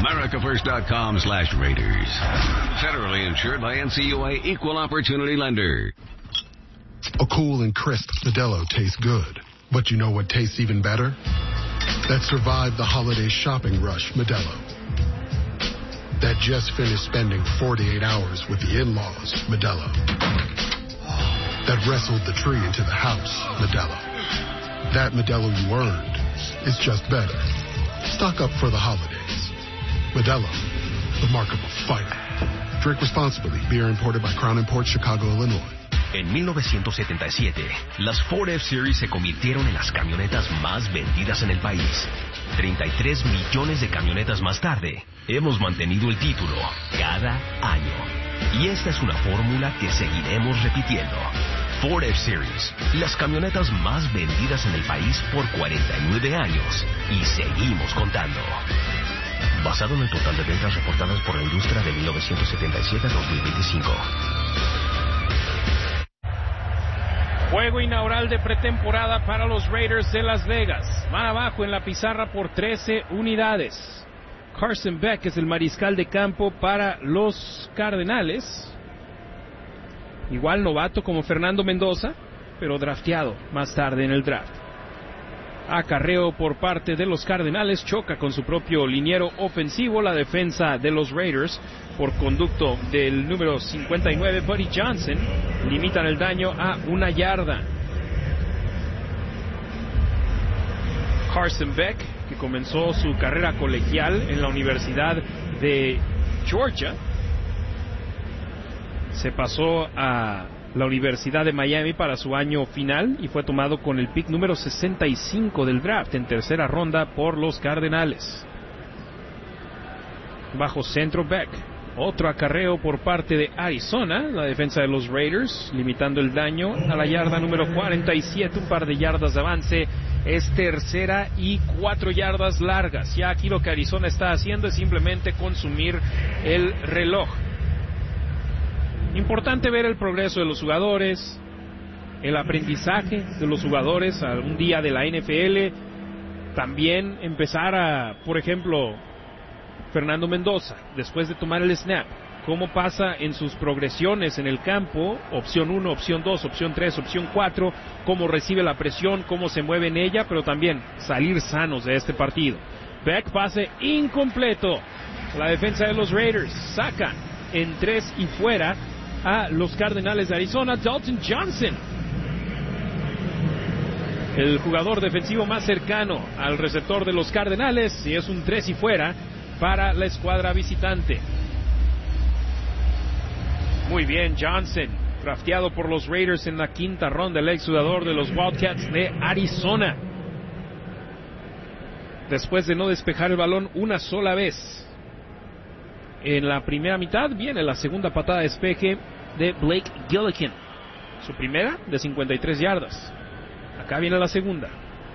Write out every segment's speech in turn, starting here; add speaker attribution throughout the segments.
Speaker 1: AmericaFirst.com/Raiders. Federally insured by NCUA Equal Opportunity Lender.
Speaker 2: A cool and crisp Modelo tastes good. But you know what tastes even better? That survived the holiday shopping rush, Modelo. That just finished spending 48 hours with the in-laws, Modelo. That wrestled the tree into the house, Modelo. That Modelo you earned is just better. Stock up for the holidays. Modelo, the mark of a fighter. Drink responsibly. Beer imported by Crown Imports, Chicago, Illinois.
Speaker 3: En 1977, las Ford F-Series se convirtieron en las camionetas más vendidas en el país. 33 millones de camionetas más tarde, hemos mantenido el título cada año. Y esta es una fórmula que seguiremos repitiendo. Ford F-Series, las camionetas más vendidas en el país por 49 años. Y seguimos contando. Basado en el total de ventas reportadas por la industria de 1977 a 2025.
Speaker 4: Juego inaugural de pretemporada para los Raiders de Las Vegas. Van abajo en la pizarra por 13 unidades. Carson Beck es el mariscal de campo para los Cardenales. Igual novato como Fernando Mendoza, pero drafteado más tarde en el draft. Acarreo por parte de los Cardenales, choca con su propio liniero ofensivo. La defensa de los Raiders, por conducto del número 59, Buddy Johnson, limitan el daño a 1 yarda. Carson Beck, que comenzó su carrera colegial en la Universidad de Georgia, se pasó a la Universidad de Miami para su año final y fue tomado con el pick número 65 del draft en tercera ronda por los Cardenales. Bajo centro Beck. Otro acarreo por parte de Arizona, la defensa de los Raiders, limitando el daño a la yarda número 47, un par de yardas de avance. Es tercera y 4 yardas largas. Ya aquí lo que Arizona está haciendo es simplemente consumir el reloj. Importante ver el progreso de los jugadores, el aprendizaje de los jugadores a un día de la NFL. También empezar a, por ejemplo, Fernando Mendoza, después de tomar el snap, cómo pasa en sus progresiones en el campo, opción 1, opción 2, opción 3, opción 4, cómo recibe la presión, cómo se mueve en ella, pero también salir sanos de este partido. Beck, pase incompleto. La defensa de los Raiders saca en 3 y fuera a los Cardenales de Arizona. Dalton Johnson, el jugador defensivo más cercano al receptor de los Cardenales, y es un 3 y fuera para la escuadra visitante. Muy bien, Johnson, drafteado por los Raiders en la 5ª ronda, el ex jugador de los Wildcats de Arizona. Después de no despejar el balón una sola vez en la primera mitad, viene la segunda patada de despeje de Blake Gillikin. Su primera de 53 yardas. Acá viene la segunda.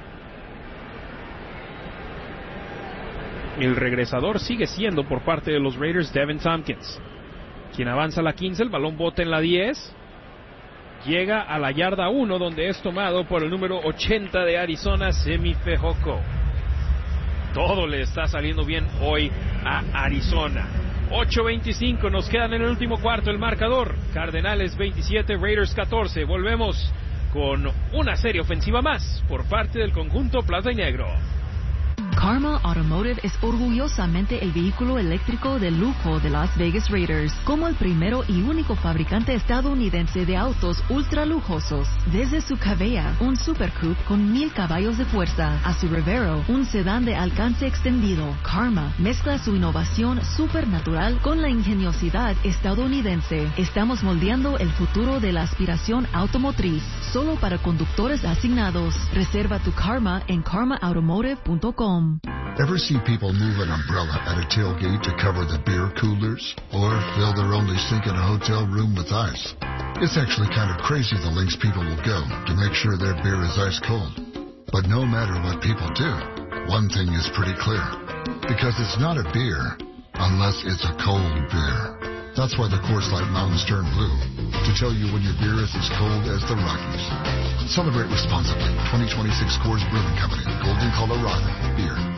Speaker 4: El regresador sigue siendo por parte de los Raiders Devin Tompkins, quien avanza a la 15, el balón bota en la 10, llega a la yarda 1, donde es tomado por el número 80 de Arizona, Semi Fehoko. Todo le está saliendo bien hoy a Arizona. 8:25 nos quedan en el último cuarto. El marcador: Cardenales 27, Raiders 14. Volvemos con una serie ofensiva más por parte del conjunto plata y negro.
Speaker 5: Karma Automotive es orgullosamente el vehículo eléctrico de lujo de Las Vegas Raiders, como el primero y único fabricante estadounidense de autos ultra lujosos. Desde su Cavea, un Super Coupe con 1000 caballos de fuerza, a su Revero, un sedán de alcance extendido, Karma mezcla su innovación supernatural con la ingeniosidad estadounidense. Estamos moldeando el futuro de la aspiración automotriz, solo para conductores asignados. Reserva tu Karma en karmaautomotive.com.
Speaker 6: Ever see people move an umbrella at a tailgate to cover the beer coolers? Or fill their only sink in a hotel room with ice? It's actually kind of crazy the lengths people will go to make sure their beer is ice cold. But no matter what people do, one thing is pretty clear. Because it's not a beer unless it's a cold beer. That's why the Coors Light Mountains turn blue, to tell you when your beer is as cold as the Rockies. Celebrate responsibly. 2026 Coors Brewing Company, Golden, Colorado. Beer.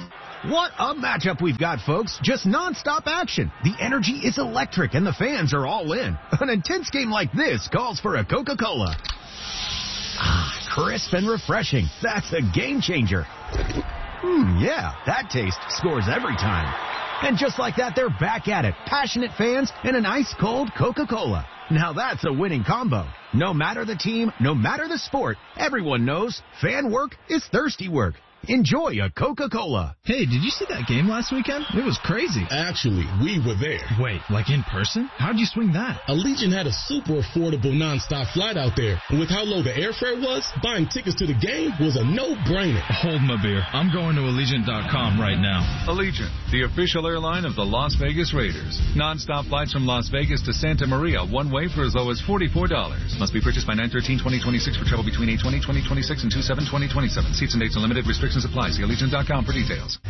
Speaker 7: What a matchup we've got, folks. Just non-stop action. The energy is electric and the fans are all in. An intense game like this calls for a Coca-Cola. Ah, crisp and refreshing. That's a game changer. Yeah, that taste scores every time. And just like that, they're back at it. Passionate fans and an ice-cold Coca-Cola. Now that's a winning combo. No matter the team, no matter the sport, everyone knows fan work is thirsty work. Enjoy a Coca-Cola.
Speaker 8: Hey, did you see that game last weekend? It was crazy.
Speaker 9: Actually, we were there.
Speaker 8: Wait, like in person? How'd you swing that?
Speaker 9: Allegiant had a super affordable nonstop flight out there. And with how low the airfare was, buying tickets to the game was a no-brainer.
Speaker 8: Hold my beer. I'm going to Allegiant.com right now.
Speaker 10: Allegiant, the official airline of the Las Vegas Raiders. Nonstop flights from Las Vegas to Santa Maria, one way for as low as $44. Must be purchased by 9/13/2026 for travel between 8/20/2026 and 2/7/2027. Seats and dates are limited. Restrictions apply. See Allegiant.com for details.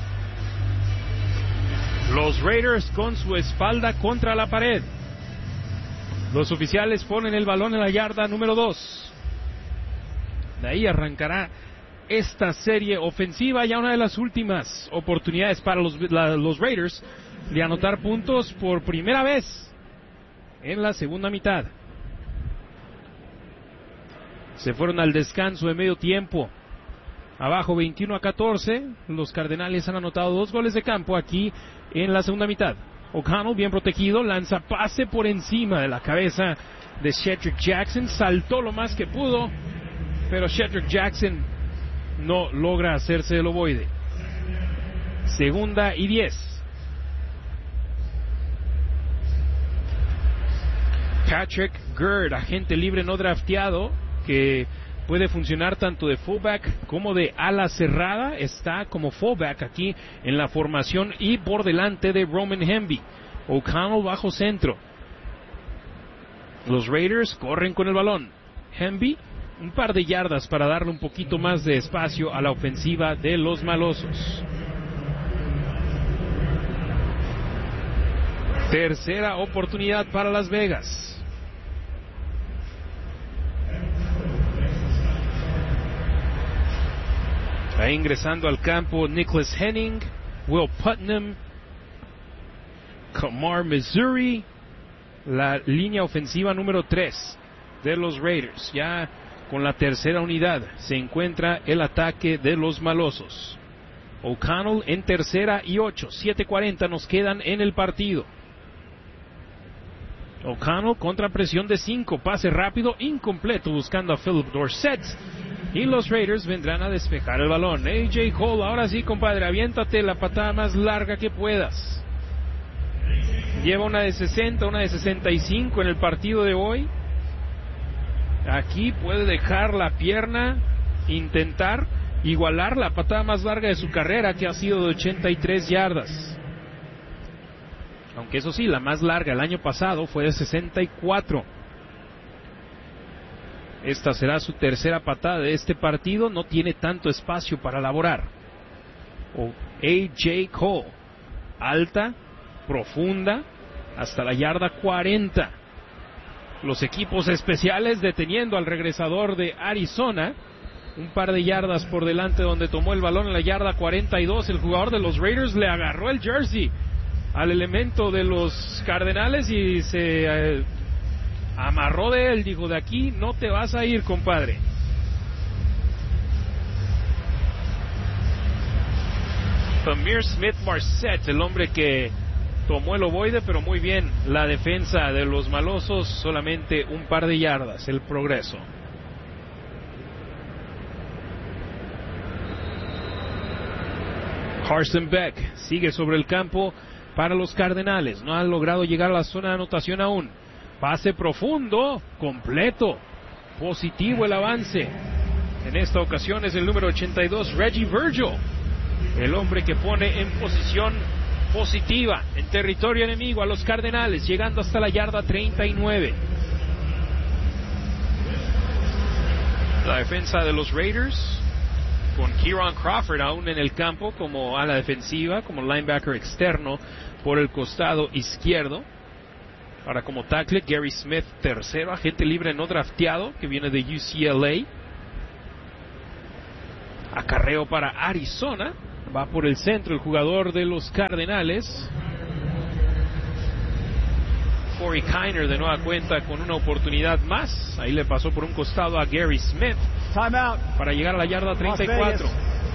Speaker 4: Los Raiders con su espalda contra la pared. Los oficiales ponen el balón en la yarda número 2. De ahí arrancará esta serie ofensiva, ya una de las últimas oportunidades para los Raiders de anotar puntos por primera vez en la segunda mitad. Se fueron al descanso de medio tiempo. Abajo 21-14, los Cardenales han anotado 2 goles de campo aquí en la segunda mitad. O'Connell, bien protegido, lanza pase por encima de la cabeza de Shedrick Jackson, saltó lo más que pudo, pero Shedrick Jackson no logra hacerse del ovoide. Segunda y 10. Patrick Gurd, agente libre no drafteado, que puede funcionar tanto de fullback como de ala cerrada. Está como fullback aquí en la formación y por delante de Roman Hemby. O'Connell bajo centro. Los Raiders corren con el balón. Hemby un par de yardas para darle un poquito más de espacio a la ofensiva de los malosos. Tercera oportunidad para Las Vegas. Está ingresando al campo Nicholas Henning, Will Putnam, Kamar Missouri, la línea ofensiva número 3 de los Raiders. Ya con la tercera unidad se encuentra el ataque de los malosos. O'Connell en tercera y 8, 7:40 nos quedan en el partido. O'Connell contra presión de 5, pase rápido, incompleto, buscando a Philip Dorsett. Y los Raiders vendrán a despejar el balón. A.J. Cole, ahora sí, compadre, aviéntate la patada más larga que puedas. Lleva una de 60, una de 65 en el partido de hoy. Aquí puede dejar la pierna, intentar igualar la patada más larga de su carrera, que ha sido de 83 yardas. Aunque eso sí, la más larga el año pasado fue de 64. Esta será su tercera patada de este partido. No tiene tanto espacio para elaborar. A.J. Cole, alta, profunda, hasta la yarda 40. Los equipos especiales deteniendo al regresador de Arizona. Un par de yardas por delante donde tomó el balón en la yarda 42. El jugador de los Raiders le agarró el jersey al elemento de los Cardenales y se amarró de él, dijo, de aquí no te vas a ir, compadre. Amir Smith-Marset, el hombre que tomó el ovoide, pero muy bien la defensa de los malosos, solamente un par de yardas, el progreso. Carson Beck sigue sobre el campo para los Cardenales, no han logrado llegar a la zona de anotación aún. Pase profundo, completo, positivo el avance. En esta ocasión es el número 82, Reggie Virgil, el hombre que pone en posición positiva en territorio enemigo a los Cardenales, llegando hasta la yarda 39. La defensa de los Raiders, con Kieran Crawford aún en el campo como ala defensiva, como linebacker externo por el costado izquierdo. Ahora como tackle, Gary Smith, tercero, agente libre no drafteado, que viene de UCLA. Acarreo para Arizona. Va por el centro el jugador de los Cardenales. Corey Kiner de nueva cuenta con una oportunidad más. Ahí le pasó por un costado a Gary Smith para llegar a la yarda 34.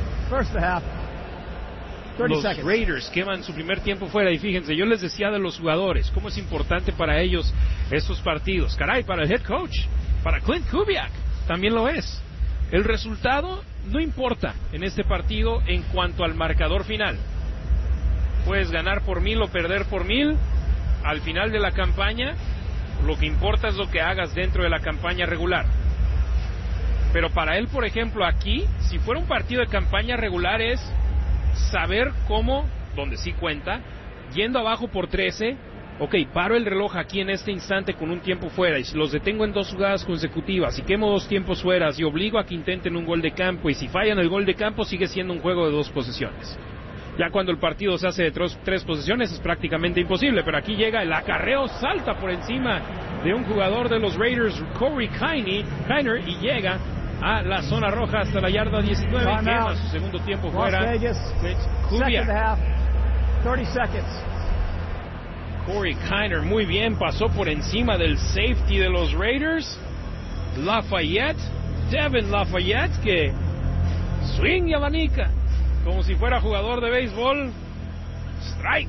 Speaker 4: Los Raiders queman su primer tiempo fuera. Y fíjense, yo les decía de los jugadores, cómo es importante para ellos estos partidos. Caray, para el head coach, para Clint Kubiak, también lo es. El resultado no importa en este partido en cuanto al marcador final. Puedes ganar por 1000 o perder por 1000. Al final de la campaña, lo que importa es lo que hagas dentro de la campaña regular. Pero para él, por ejemplo, aquí, si fuera un partido de campaña regular, es saber cómo, donde sí cuenta, yendo abajo por 13, ok, paro el reloj aquí en este instante con un tiempo fuera, y si los detengo en 2 jugadas consecutivas, y quemo 2 tiempos fuera, y obligo a que intenten un gol de campo, y si fallan el gol de campo, sigue siendo un juego de 2 posesiones. Ya cuando el partido se hace de 3 posesiones es prácticamente imposible, pero aquí llega el acarreo, salta por encima de un jugador de los Raiders, Corey Kiner, y llega a la zona roja hasta la yarda 19, quema su segundo tiempo fuera. Kubiak. Corey Kiner muy bien, pasó por encima del safety de los Raiders, Devin Lafayette, que swing y abanica como si fuera jugador de béisbol. Strike.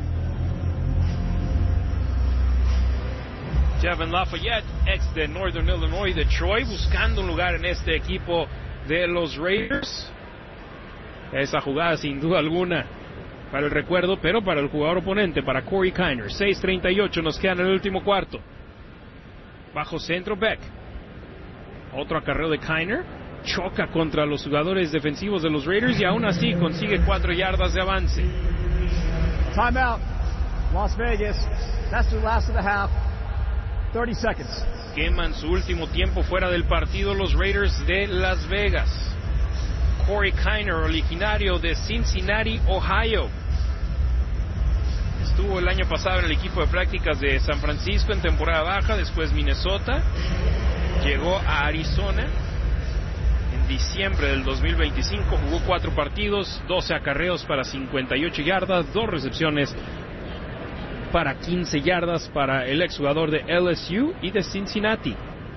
Speaker 4: Devin Lafayette, ex de Northern Illinois de Troy, buscando un lugar en este equipo de los Raiders. Esa jugada sin duda alguna para el recuerdo, pero para el jugador oponente, para Corey Kiner. 6:38 nos queda en el último cuarto. Bajo centro Beck. Otro acarreo de Kiner. Choca contra los jugadores defensivos de los Raiders y aún así consigue 4 yardas de avance.
Speaker 11: Timeout. Las Vegas. That's the last of the half. 30 seconds.
Speaker 4: Queman su último tiempo fuera del partido los Raiders de Las Vegas. Corey Kiner, originario de Cincinnati, Ohio. Estuvo el año pasado en el equipo de prácticas de San Francisco en temporada baja, después Minnesota. Llegó a Arizona en diciembre del 2025, jugó 4 partidos, 12 acarreos para 58 yardas, 2 recepciones para 15 yardas para el exjugador de LSU y de Cincinnati.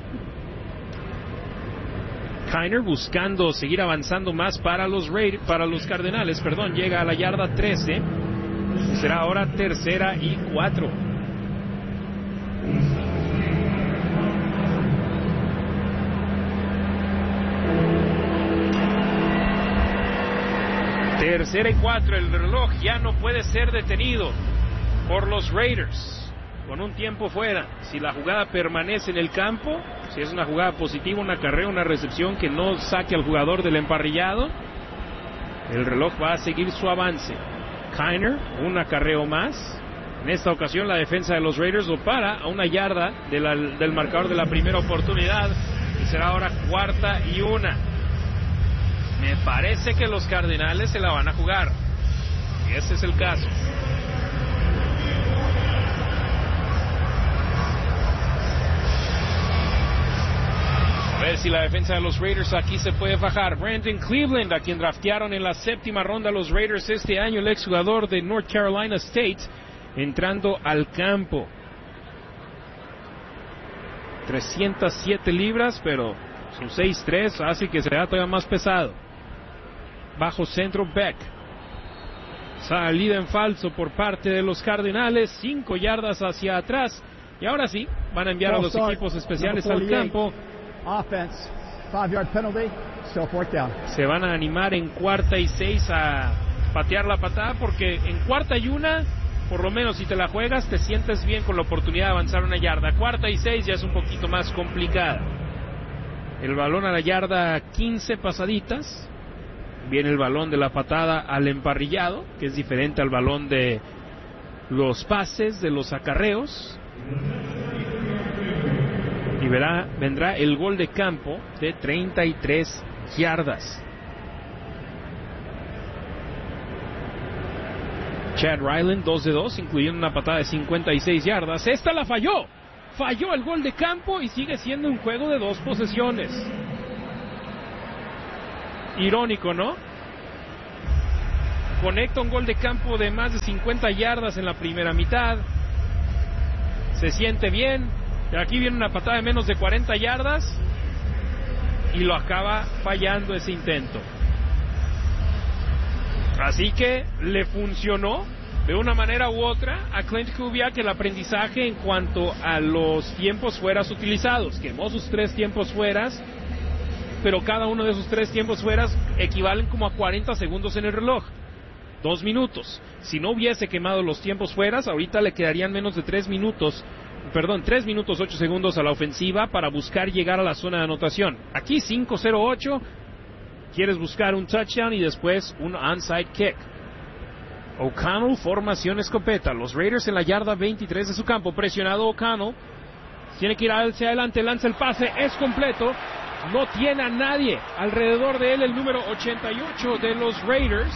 Speaker 4: Kiner buscando seguir avanzando más para los Cardenales, llega a la yarda 13. Será ahora 3ª y 4. Tercera y 4, el reloj ya no puede ser detenido por los Raiders con un tiempo fuera. Si la jugada permanece en el campo, si es una jugada positiva, un acarreo, una recepción que no saque al jugador del emparrillado, el reloj va a seguir su avance. Kiner, un acarreo más. En esta ocasión la defensa de los Raiders lo para a 1 yarda del marcador de la primera oportunidad, y será ahora 4ª y 1. Me parece que los Cardenales se la van a jugar. Y ese es el caso. A ver si la defensa de los Raiders aquí se puede fajar. Brandon Cleveland, a quien draftearon en la 7ª ronda los Raiders este año, el exjugador de North Carolina State, entrando al campo. 307 libras, pero su 6'3" hace que sea todavía más pesado. Bajo centro Beck. Salida en falso por parte de los Cardenales, 5 yardas hacia atrás. Y ahora sí, van a enviar a los equipos especiales al campo.
Speaker 11: Offense, 5-yard penalty, still 4th down.
Speaker 4: Se van a animar en 4ª y 6 a patear la patada, porque en 4ª y 1, por lo menos si te la juegas, te sientes bien con la oportunidad de avanzar 1 yarda. 4ª y 6 ya es un poquito más complicada. El balón a la yarda 15 pasaditas. Viene el balón de la patada al emparrillado, que es diferente al balón de los pases, de los acarreos. Y vendrá el gol de campo de 33 yardas. Chad Ryland 2 de 2, incluyendo una patada de 56 yardas. Esta la falló. Falló el gol de campo y sigue siendo un juego de 2 posesiones. Irónico, ¿no? conecta un gol de campo de más de 50 yardas en la primera mitad. Se siente bien. Aquí viene una patada de menos de 40 yardas y lo acaba fallando ese intento. Así que le funcionó de una manera u otra a Klint Kubiak el aprendizaje en cuanto a los tiempos fueras utilizados. Quemó sus 3 tiempos fueras, pero cada uno de esos 3 tiempos fueras equivalen como a 40 segundos en el reloj. 2 minutos. Si no hubiese quemado los tiempos fueras, ahorita le quedarían menos de 3 minutos 8 segundos a la ofensiva para buscar llegar a la zona de anotación. Aquí 5-0-8, quieres buscar un touchdown y después un onside kick. O'Connell, formación escopeta. Los Raiders en la yarda 23 de su campo. Presionado O'Connell. Tiene que ir hacia adelante, lanza el pase, es completo. No tiene a nadie alrededor de él el número 88 de los Raiders.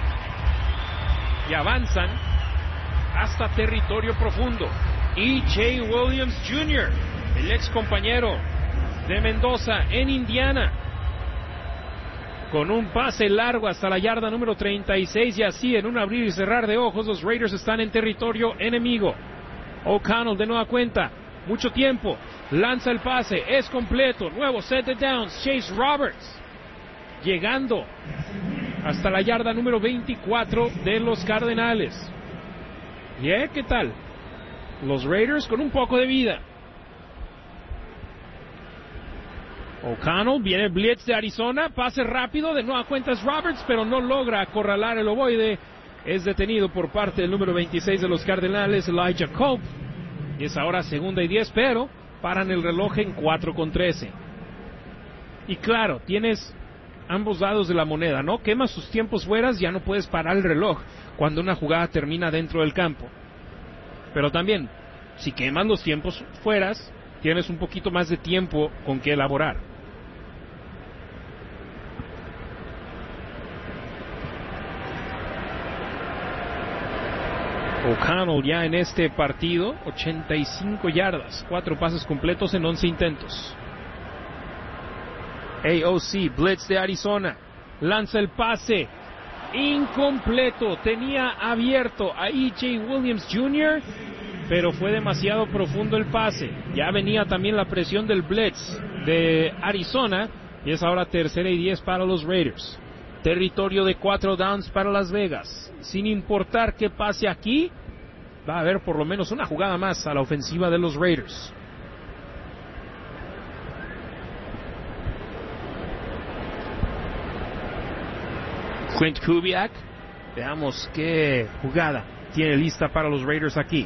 Speaker 4: Y avanzan hasta territorio profundo. E.J. Williams Jr., el ex compañero de Mendoza en Indiana, con un pase largo hasta la yarda número 36, y así en un abrir y cerrar de ojos los Raiders están en territorio enemigo. O'Connell de nueva cuenta, mucho tiempo, lanza el pase, es completo, nuevo set de downs. Chase Roberts llegando hasta la yarda número 24 de los Cardenales. ¿Qué tal? Los Raiders con un poco de vida. O'Connell, viene el blitz de Arizona, pase rápido, de nueva cuenta es Roberts, pero no logra acorralar el ovoide. Es detenido por parte del número 26 de los Cardenales, Elijah Cope. Y es ahora 2nd y 10, pero paran el reloj en 4:13. Y claro, tienes ambos lados de la moneda, ¿no? Quemas sus tiempos fueras, ya no puedes parar el reloj cuando una jugada termina dentro del campo. Pero también, si quemas los tiempos fueras, tienes un poquito más de tiempo con que elaborar. O'Connell ya en este partido, 85 yardas, 4 pases completos en 11 intentos. AOC, blitz de Arizona, lanza el pase, incompleto, tenía abierto a E.J. Williams Jr., pero fue demasiado profundo el pase. Ya venía también la presión del blitz de Arizona, y es ahora 3rd y 10 para los Raiders. Territorio de 4 downs para Las Vegas. Sin importar qué pase aquí, va a haber por lo menos una jugada más a la ofensiva de los Raiders. Klint Kubiak, veamos qué jugada tiene lista para los Raiders aquí.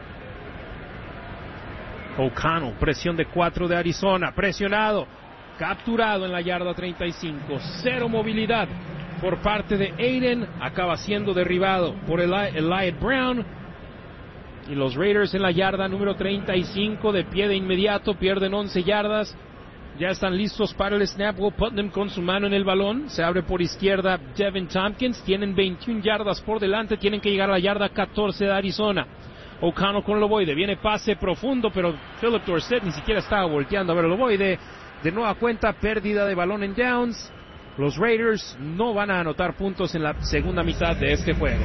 Speaker 4: O'Connell, presión de 4 de Arizona, presionado, capturado en la yarda 35, 0 movilidad por parte de Aiden, acaba siendo derribado por Eliot Brown, y los Raiders en la yarda número 35, de pie de inmediato, pierden 11 yardas, ya están listos para el snap. Will Putnam con su mano en el balón, se abre por izquierda Devin Tompkins, tienen 21 yardas por delante, tienen que llegar a la yarda 14 de Arizona. O'Connell con el ovoide, viene pase profundo, pero Philip Dorsett ni siquiera estaba volteando a ver el ovoide. De nueva cuenta, pérdida de balón en downs. Los Raiders no van a anotar puntos en la segunda mitad de este juego.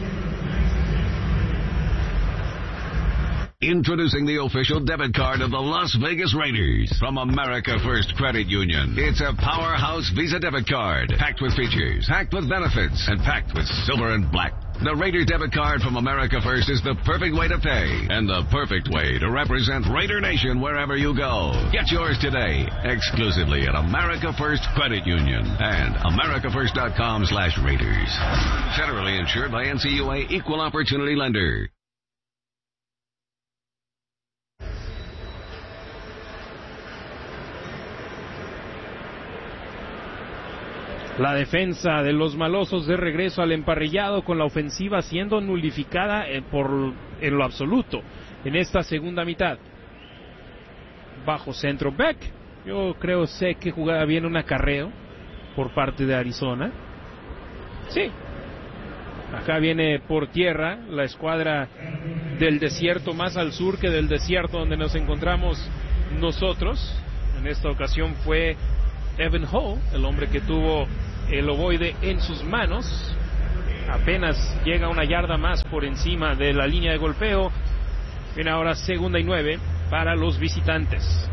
Speaker 1: Introducing the official debit card of the Las Vegas Raiders from America First Credit Union. It's a powerhouse Visa debit card, packed with features, packed with benefits, and packed with silver and black. The Raiders debit card from America First is the perfect way to pay and the perfect way to represent Raider Nation wherever you go. Get yours today, exclusively at America First Credit Union and americafirst.com/Raiders. Federally insured by NCUA Equal Opportunity Lender.
Speaker 4: La defensa de los malosos de regreso al emparrillado, con la ofensiva siendo nulificada en lo absoluto en esta segunda mitad. Bajo centro Beck, yo sé que jugaba bien un acarreo por parte de Arizona. Sí, acá viene por tierra la escuadra del desierto, más al sur que del desierto donde nos encontramos nosotros. En esta ocasión fue Evan Hull, el hombre que tuvo el ovoide en sus manos. apenas llega una yarda más por encima de la línea de golpeo. Viene ahora 2nd y 9 para los visitantes.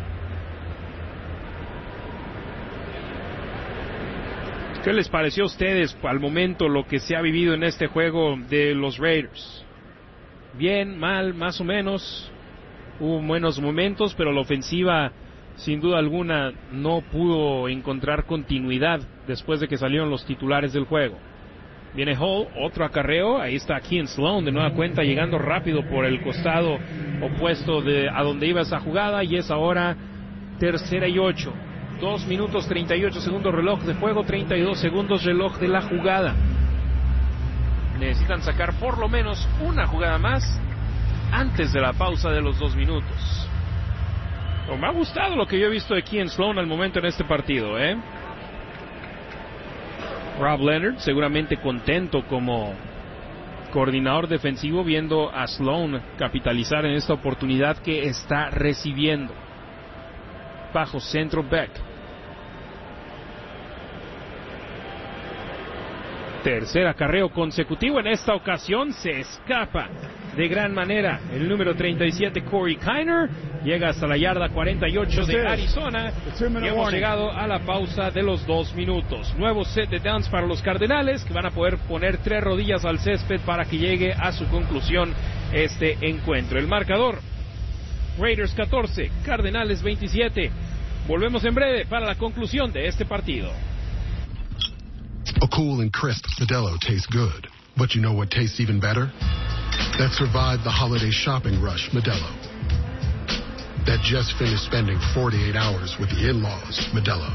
Speaker 4: ¿Qué les pareció a ustedes al momento lo que se ha vivido en este juego de los Raiders? Bien, mal, más o menos. Hubo buenos momentos, pero la ofensiva, sin duda alguna, no pudo encontrar continuidad después de que salieron los titulares del juego. Viene Hall, otro acarreo. Ahí está Kean Sloan de nueva cuenta, llegando rápido por el costado opuesto a donde iba esa jugada. Y es ahora 3rd y 8. 2 minutos 38 segundos reloj de juego, 32 segundos reloj de la jugada. Necesitan sacar por lo menos una jugada más antes de la pausa de los 2 minutos. Pero me ha gustado lo que yo he visto de Kean Sloan al momento en este partido, Rob Leonard seguramente contento como coordinador defensivo, viendo a Sloan capitalizar en esta oportunidad que está recibiendo. Bajo centro Beck. Tercer acarreo consecutivo. En esta ocasión se escapa de gran manera el número 37 Corey Kiner. Llega hasta la yarda 48 de Arizona. Y hemos llegado a la pausa de los 2 minutos. Nuevo set de downs para los Cardenales, que van a poder poner 3 rodillas al césped para que llegue a su conclusión este encuentro. El marcador: Raiders 14, Cardenales 27. Volvemos en breve para la conclusión de este partido.
Speaker 2: A cool and crisp Modelo tastes good. But you know what tastes even better? That survived the holiday shopping rush, Modelo. That just finished spending 48 hours with the in-laws, Modelo.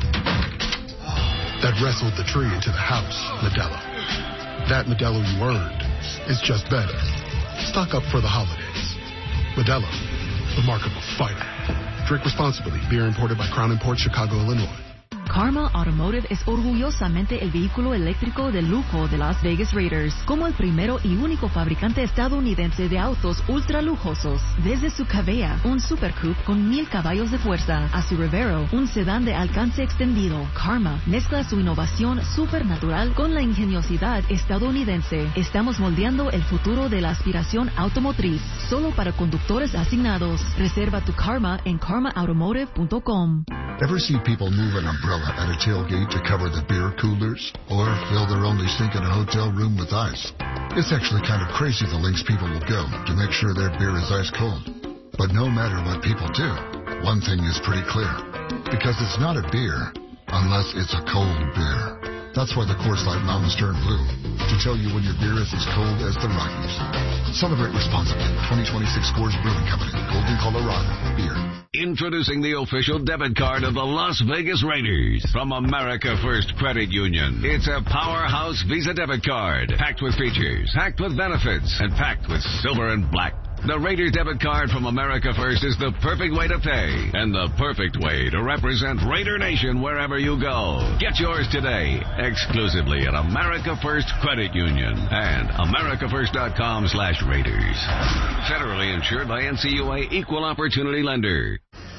Speaker 2: That wrestled the tree into the house, Modelo. That Modelo you earned is just better. Stock up for the holidays. Modelo, the mark of a fighter. Drink responsibly. Beer imported by Crown Imports, Chicago, Illinois.
Speaker 5: Karma Automotive es orgullosamente el vehículo eléctrico de lujo de Las Vegas Raiders, como el primero y único fabricante estadounidense de autos ultra lujosos. Desde su Cavea, un Super Coupe con 1000 caballos de fuerza, a su Revero, un sedán de alcance extendido, Karma mezcla su innovación supernatural con la ingeniosidad estadounidense. Estamos moldeando el futuro de la aspiración automotriz, solo para conductores asignados. Reserva tu Karma en karmaautomotive.com.
Speaker 6: Ever see people move an umbrella at a tailgate to cover the beer coolers? Or fill their only sink in a hotel room with ice? It's actually kind of crazy the lengths people will go to make sure their beer is ice cold. But no matter what people do, one thing is pretty clear. Because it's not a beer unless it's a cold beer. That's why the Coors Light Mountains turn blue, to tell you when your beer is as cold as the Rockies. Celebrate responsibly. 2026 Coors Brewing Company, Golden, Colorado. Beer.
Speaker 1: Introducing the official debit card of the Las Vegas Raiders from America First Credit Union. It's a powerhouse Visa debit card, packed with features, packed with benefits, and packed with silver and black. The Raiders debit card from America First is the perfect way to pay and the perfect way to represent Raider Nation wherever you go. Get yours today, exclusively at America First Credit Union and americafirst.com/Raiders. Federally insured by NCUA Equal Opportunity Lender.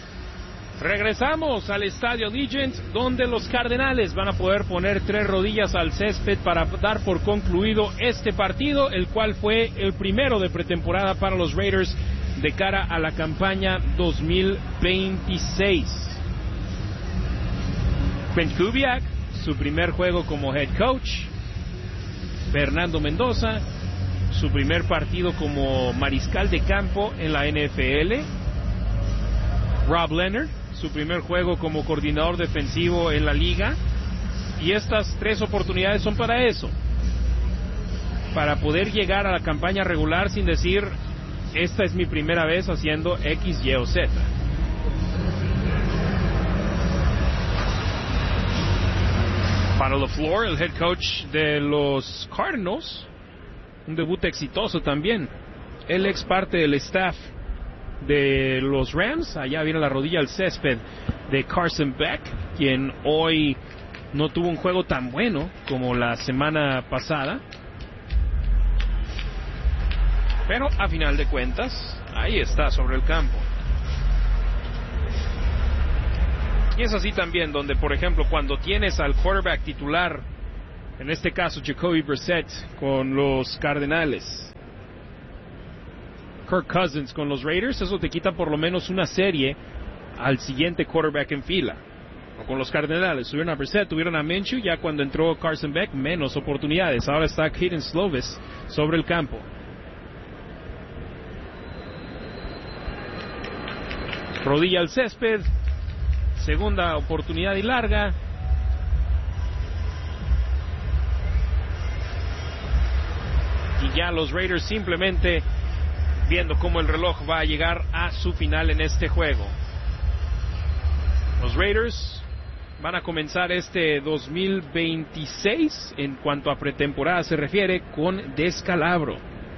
Speaker 4: Regresamos al Estadio Allegiant, donde los Cardenales van a poder poner 3 rodillas al césped para dar por concluido este partido, el cual fue el primero de pretemporada para los Raiders de cara a la campaña 2026. Brent Kubiak, su primer juego como head coach. Fernando Mendoza, su primer partido como mariscal de campo en la NFL. Rob Leonard, su primer juego como coordinador defensivo en la liga. Y estas 3 oportunidades son para eso, para poder llegar a la campaña regular sin decir, esta es mi primera vez haciendo X, Y o Z. Para LaFleur, el head coach de los Cardinals, un debut exitoso también. Él ex parte del staff de los Rams. Allá viene la rodilla al césped de Carson Beck, quien hoy no tuvo un juego tan bueno como la semana pasada, pero a final de cuentas ahí está sobre el campo. Y es así también donde, por ejemplo, cuando tienes al quarterback titular En este caso, Jacoby Brissett con los Cardenales. Kirk Cousins con los Raiders, eso te quita por lo menos una serie al siguiente quarterback en fila. O con los Cardenales, tuvieron a Brissett, tuvieron a Minshew, ya cuando entró Carson Beck, menos oportunidades. Ahora está Kedon Slovis sobre el campo. Rodilla al césped, segunda oportunidad y larga. Y ya los Raiders simplemente viendo cómo el reloj va a llegar a su final en este juego. Los Raiders van a comenzar este 2026 en cuanto a pretemporada se refiere con descalabro.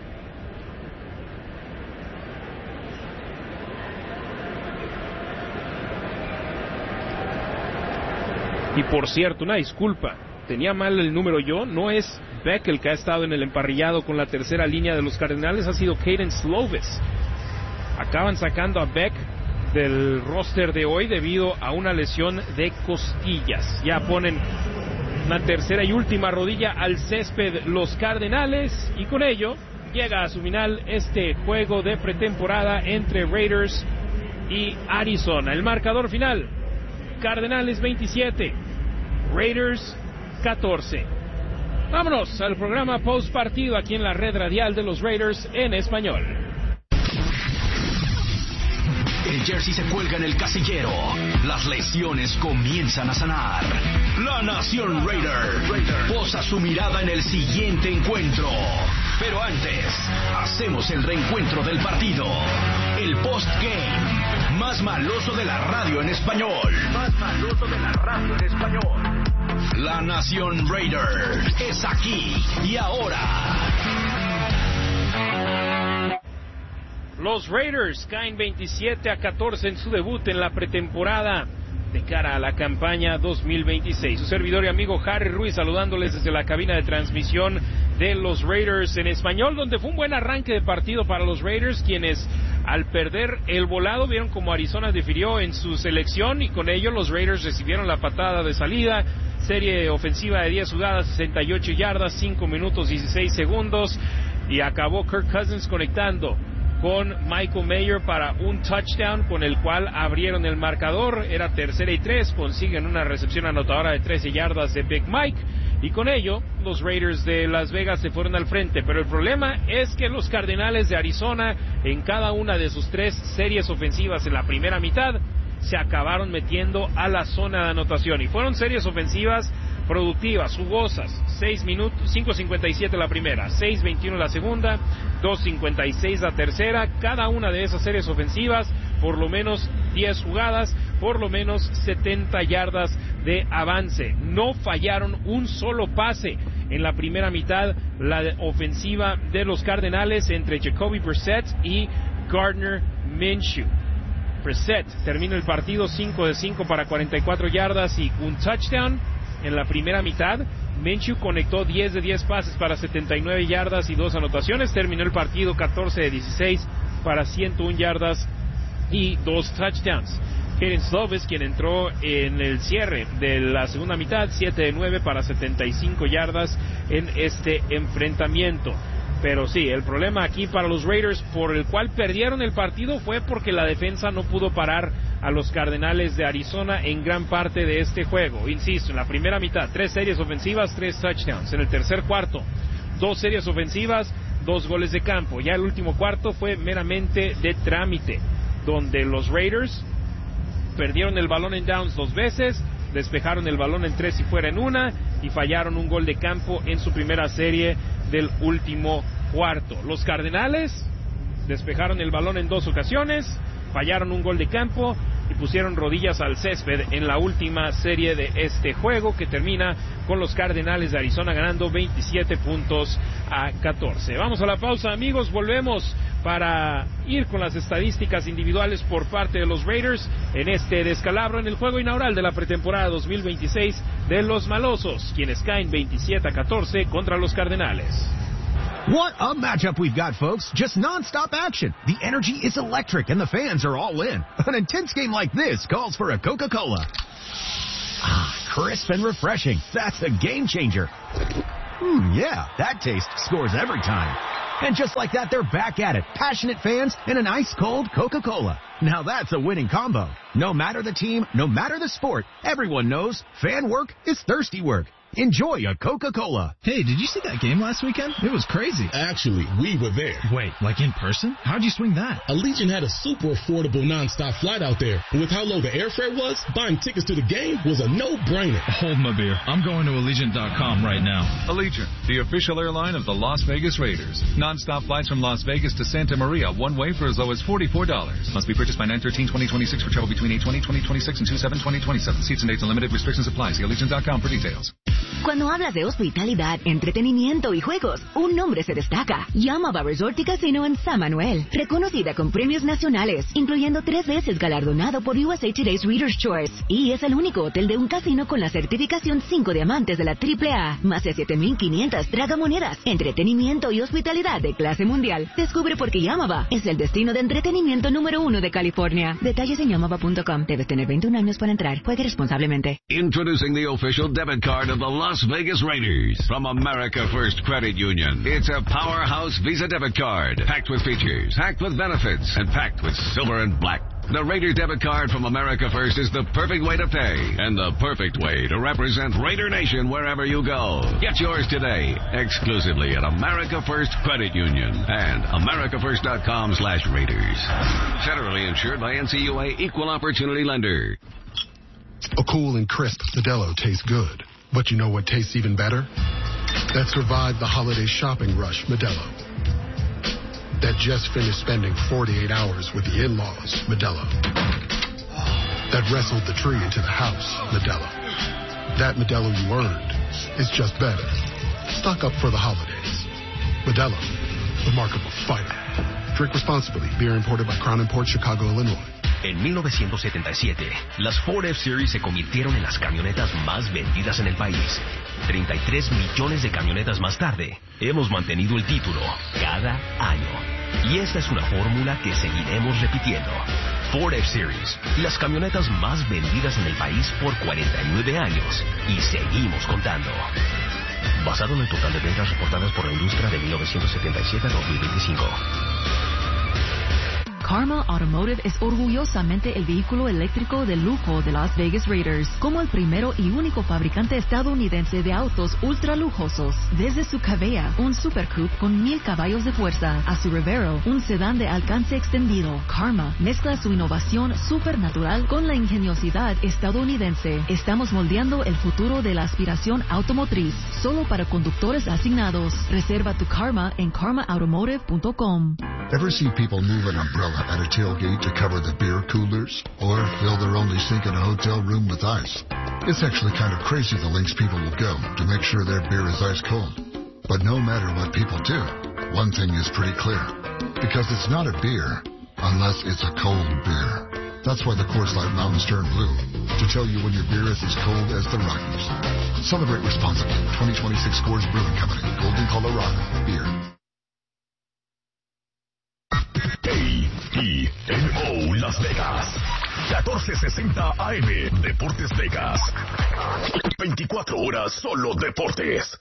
Speaker 4: Y por cierto, una disculpa, tenía mal el número yo, no es Beck el que ha estado en el emparrillado con la tercera línea de los Cardenales, ha sido Kedon Slovis. Acaban sacando a Beck del roster de hoy debido a una lesión de costillas. Ya ponen una tercera y última rodilla al césped los Cardenales y con ello llega a su final este juego de pretemporada entre Raiders y Arizona. El marcador final: Cardenales 27, Raiders 14. Vámonos al programa post partido aquí en la red radial de los Raiders en español.
Speaker 3: El jersey se cuelga en el casillero. Las lesiones comienzan a sanar. La Nación Raider posa su mirada en el siguiente encuentro. Pero antes, hacemos el reencuentro del partido. El post-game más maloso de la radio en español. La Nación Raider es aquí y ahora.
Speaker 4: Los Raiders caen 27-14 en su debut en la pretemporada de cara a la campaña 2026. Su servidor y amigo Harry Ruiz saludándoles desde la cabina de transmisión de los Raiders en español, donde fue un buen arranque de partido para los Raiders, quienes al perder el volado vieron como Arizona difirió en su selección y con ello los Raiders recibieron la patada de salida. Serie ofensiva de 10 jugadas, 68 yardas, 5 minutos 16 segundos y acabó Kirk Cousins conectando con Michael Mayer para un touchdown con el cual abrieron el marcador. Era 3rd y 3, consiguen una recepción anotadora de 13 yardas de Big Mike y con ello los Raiders de Las Vegas se fueron al frente. Pero el problema es que los Cardenales de Arizona en cada una de sus 3 series ofensivas en la primera mitad se acabaron metiendo a la zona de anotación y fueron series ofensivas productivas, jugosas. 5:57 la primera, 6:21 la segunda, 2:56 la tercera. Cada una de esas series ofensivas, por lo menos 10 jugadas, por lo menos 70 yardas de avance. No fallaron un solo pase en la primera mitad la ofensiva de los Cardenales entre Jacoby Brissett y Gardner Minshew. Brissett termina el partido 5 de 5 para 44 yardas y un touchdown. En la primera mitad, Minshew conectó 10 de 10 pases para 79 yardas y 2 anotaciones. Terminó el partido 14 de 16 para 101 yardas y 2 touchdowns. Kedon Slovis, quien entró en el cierre de la segunda mitad, 7 de 9 para 75 yardas en este enfrentamiento. Pero sí, el problema aquí para los Raiders, por el cual perdieron el partido, fue porque la defensa no pudo parar a los Cardenales de Arizona en gran parte de este juego. Insisto, en la primera mitad, 3 series ofensivas, 3 touchdowns. En el tercer cuarto, 2 series ofensivas, 2 goles de campo. Ya el último cuarto fue meramente de trámite, donde los Raiders perdieron el balón en downs 2 veces, despejaron el balón en 3 y fuera en 1, y fallaron un gol de campo en su primera serie del último cuarto. Los Cardenales despejaron el balón en 2 ocasiones, fallaron un gol de campo y pusieron rodillas al césped en la última serie de este juego, que termina con los Cardenales de Arizona ganando 27-14. Vamos a la pausa, amigos, volvemos para ir con las estadísticas individuales por parte de los Raiders en este descalabro en el juego inaugural de la pretemporada 2026 de los Malosos, quienes caen 27-14 contra los Cardenales.
Speaker 7: What a matchup we've got, folks. Just non-stop action. The energy is electric and the fans are all in. An intense game like this calls for a Coca-Cola. Crisp and refreshing. That's a game changer. Yeah, that taste scores every time. And just like that, they're back at it. Passionate fans and an ice-cold Coca-Cola. Now that's a winning combo. No matter the team, no matter the sport, everyone knows fan work is thirsty work. Enjoy a Coca-Cola.
Speaker 8: Hey, did you see that game last weekend? It was crazy.
Speaker 9: Actually, we were there.
Speaker 8: Wait, like in person? How'd you swing that?
Speaker 9: Allegiant had a super affordable nonstop flight out there. And with how low the airfare was, buying tickets to the game was a no-brainer.
Speaker 8: Hold my beer. I'm going to Allegiant.com right now.
Speaker 10: Allegiant, the official airline of the Las Vegas Raiders. Nonstop flights from Las Vegas to Santa Maria, one way for as low as $44. Must be purchased by 9/13/2026 for travel between 8/20/2026 and 2/7/2027. Seats and dates and limited restrictions apply. See Allegiant.com for details.
Speaker 12: Cuando hablas de hospitalidad, entretenimiento y juegos, un nombre se destaca. Yamava Resort y Casino en San Manuel. Reconocida con premios nacionales, incluyendo 3 veces galardonado por USA Today's Reader's Choice. Y es el único hotel de un casino con la certificación 5 diamantes de la AAA. Más de 7,500 tragamonedas. Entretenimiento y hospitalidad de clase mundial. Descubre por qué Yamava es el destino de entretenimiento número 1 de California. Detalles en yamava.com. Debes tener 21 años para entrar. Juegue responsablemente.
Speaker 1: Introducing the official debit card of the Las Vegas Raiders from America First Credit Union. It's a powerhouse Visa debit card, packed with features, packed with benefits, and packed with silver and black. The Raider debit card from America First is the perfect way to pay and the perfect way to represent Raider Nation wherever you go. Get yours today, exclusively at America First Credit Union and americafirst.com/Raiders. Federally insured by NCUA Equal Opportunity Lender.
Speaker 2: A cool and crisp Modelo tastes good. But you know what tastes even better? That survived the holiday shopping rush, Modelo. That just finished spending 48 hours with the in-laws, Modelo. That wrestled the tree into the house, Modelo. That Modelo you earned is just better. Stock up for the holidays. Modelo, the mark of a fighter. Drink responsibly. Beer imported by Crown Imports, Chicago, Illinois.
Speaker 3: En 1977, las Ford F-Series se convirtieron en las camionetas más vendidas en el país. 33 millones de camionetas más tarde, hemos mantenido el título cada año. Y esta es una fórmula que seguiremos repitiendo. Ford F-Series, las camionetas más vendidas en el país por 49 años. Y seguimos contando. Basado en el total de ventas reportadas por la industria de 1977 a 2025.
Speaker 5: Karma Automotive es orgullosamente el vehículo eléctrico de lujo de Las Vegas Raiders, como el primero y único fabricante estadounidense de autos ultra lujosos. Desde su Cavea, un Super Coupe con 1,000 caballos de fuerza, a su Revero, un sedán de alcance extendido, Karma mezcla su innovación supernatural con la ingeniosidad estadounidense. Estamos moldeando el futuro de la aspiración automotriz, solo para conductores asignados. Reserva tu Karma en karmaautomotive.com.
Speaker 6: Ever see people move an umbrella at a tailgate to cover the beer coolers? Or fill their only sink in a hotel room with ice? It's actually kind of crazy the lengths people will go to make sure their beer is ice cold. But no matter what people do, one thing is pretty clear. Because it's not a beer unless it's a cold beer. That's why the Coors Light Mountains turn blue. To tell you when your beer is as cold as the Rockies. Celebrate responsibly. 2026 Coors Brewing Company. Golden, Colorado. Beer.
Speaker 13: KTNO Las Vegas, 1460 AM, Deportes Vegas. 24 horas solo deportes.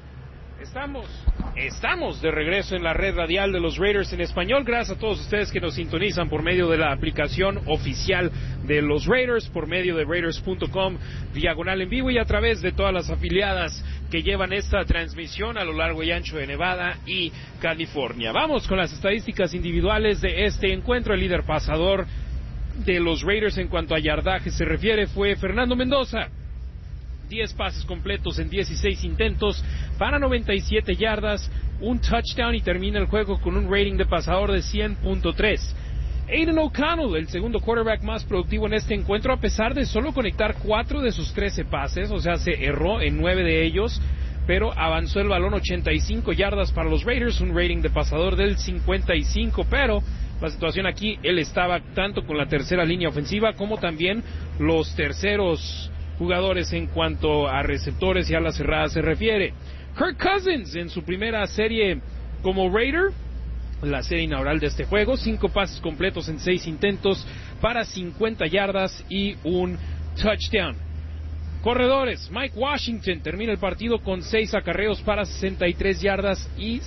Speaker 4: Estamos de regreso en la red radial de los Raiders en español. Gracias a todos ustedes que nos sintonizan por medio de la aplicación oficial de los Raiders, por medio de Raiders.com, diagonal en vivo, y a través de todas las afiliadas que llevan esta transmisión a lo largo y ancho de Nevada y California. Vamos con las estadísticas individuales de este encuentro. El líder pasador de los Raiders en cuanto a yardaje se refiere fue Fernando Mendoza. 10 pases completos en 16 intentos para 97 yardas, un touchdown, y termina el juego con un rating de pasador de 100.3. Aiden O'Connell, el segundo quarterback más productivo en este encuentro, a pesar de solo conectar 4 de sus 13 pases, o sea, se erró en 9 de ellos, pero avanzó el balón 85 yardas para los Raiders, un rating de pasador del 55, pero la situación aquí, él estaba tanto con la tercera línea ofensiva como también los terceros jugadores en cuanto a receptores y a las cerradas se refiere. Kirk Cousins en su primera serie como Raider, la serie inaugural de este juego, 5 pases completos en 6 intentos para 50 yardas y un touchdown. Corredores, Mike Washington termina el partido con 6 acarreos para 63 yardas y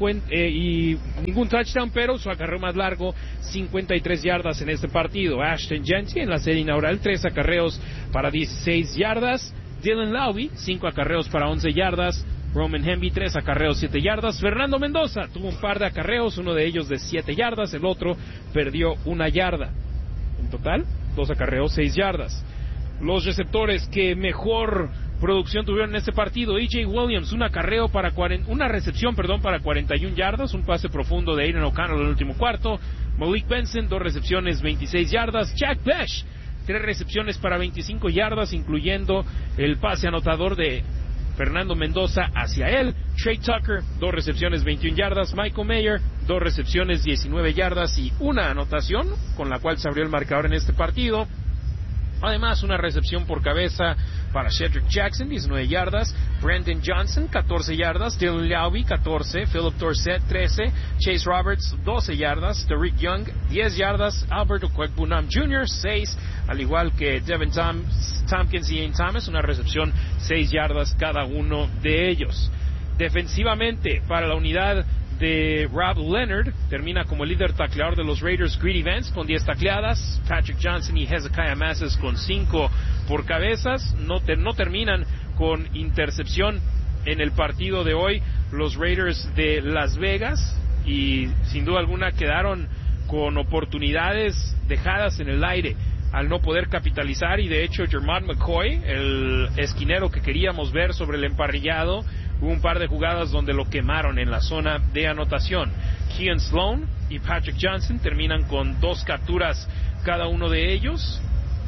Speaker 4: ningún touchdown, pero su acarreo más largo, 53 yardas en este partido. Ashton Jeanty en la serie inaugural, 3 acarreos para 16 yardas. Dylan Lowry, 5 acarreos para 11 yardas. Roman Hemby, 3 acarreos, 7 yardas. Fernando Mendoza tuvo un par de acarreos, uno de ellos de 7 yardas, el otro perdió 1 yarda. En total, 2 acarreos, 6 yardas. Los receptores que mejor producción tuvieron en este partido: E.J. Williams, una recepción para 41 yardas, un pase profundo de Aiden O'Connell en el último cuarto. Malik Benson, 2 recepciones, 26 yardas. Jack Bech, 3 recepciones para 25 yardas, incluyendo el pase anotador de Fernando Mendoza hacia él. Trey Tucker, 2 recepciones, 21 yardas. Michael Mayer, 2 recepciones, 19 yardas y una anotación, con la cual se abrió el marcador en este partido. Además, una recepción por cabeza para Cedric Jackson, 19 yardas. Brandon Johnson, 14 yardas. Dylan Lowry, 14. Philip Dorsett, 13. Chase Roberts, 12 yardas. Tariq Young, 10 yardas. Albert Okwekbunam Jr., 6. Al igual que Devin Tompkins y Ian Thomas, una recepción, 6 yardas cada uno de ellos. Defensivamente, para la unidad de Rob Leonard, termina como líder tacleador de los Raiders Greedy Vance con 10 tacleadas. Patrick Johnson y Hezekiah Masses con 5 por cabezas. No terminan con intercepción en el partido de hoy los Raiders de Las Vegas, y sin duda alguna quedaron con oportunidades dejadas en el aire al no poder capitalizar. Y de hecho Jermont McCoy, el esquinero que queríamos ver sobre el emparrillado, hubo un par de jugadas donde lo quemaron en la zona de anotación. Keon Sloan y Patrick Johnson terminan con 2 capturas cada uno de ellos.